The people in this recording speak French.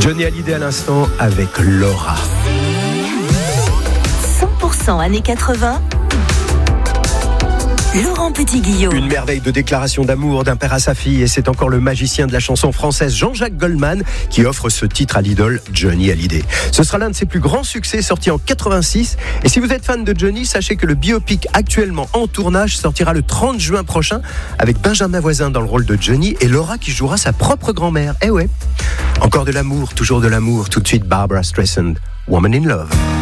Johnny Hallyday à l'instant avec Laura. 100% années 80. Laurent Petit-Guillaume. Une merveille de déclaration d'amour d'un père à sa fille, et c'est encore le magicien de la chanson française Jean-Jacques Goldman qui offre ce titre à l'idole Johnny Hallyday. Ce sera l'un de ses plus grands succès, sorti en 86. Et si vous êtes fan de Johnny, sachez que le biopic actuellement en tournage sortira le 30 juin prochain avec Benjamin Voisin dans le rôle de Johnny et Laura qui jouera sa propre grand-mère. Eh ouais. Encore de l'amour, toujours de l'amour. Tout de suite Barbra Streisand, Woman in Love.